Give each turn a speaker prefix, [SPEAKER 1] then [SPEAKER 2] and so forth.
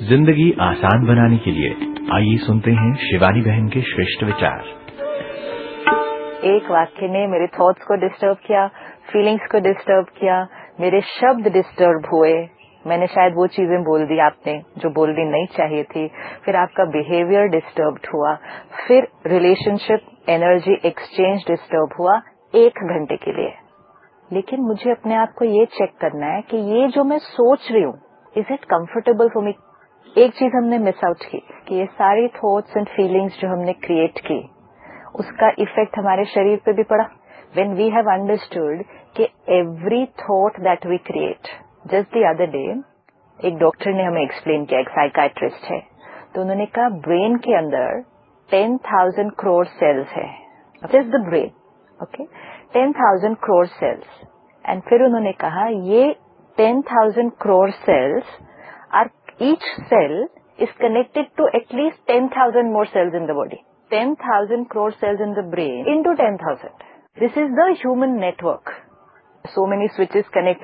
[SPEAKER 1] जिंदगी आसान बनाने के लिए आइए सुनते हैं शिवानी बहन के श्रेष्ठ विचार।
[SPEAKER 2] एक वाक्य ने मेरे थॉट्स को डिस्टर्ब किया, फीलिंग्स को डिस्टर्ब किया, मेरे शब्द डिस्टर्ब हुए, मैंने शायद वो चीजें बोल दी आपने जो बोलनी नहीं चाहिए थी, फिर आपका बिहेवियर डिस्टर्ब हुआ, फिर रिलेशनशिप एनर्जी एक्सचेंज डिस्टर्ब हुआ 1 घंटे के लिए। लेकिन मुझे अपने आप को ये चेक करना है कि ये जो मैं सोच रही हूँ, is it comfortable for me. एक चीज हमने मिस आउट की कि ये सारी थॉट्स एंड फीलिंग्स जो हमने क्रिएट की, उसका इफेक्ट हमारे शरीर पे भी पड़ा। व्हेन वी हैव अंडरस्टूड कि every thought that we create, just the other day एक डॉक्टर ने हमें एक्सप्लेन किया, एक साइकाइट्रिस्ट है, तो उन्होंने कहा ब्रेन के अंदर 10,000 करोड़ सेल्स है, just the brain, okay, 10,000 crore sales. And फिर उन्होंने कहा ये 10,000 crore sales are, each cell is connected to at least 10,000 more cells in the body. 10,000 crore cells in the brain into 10,000. This is the human network. So many switches connected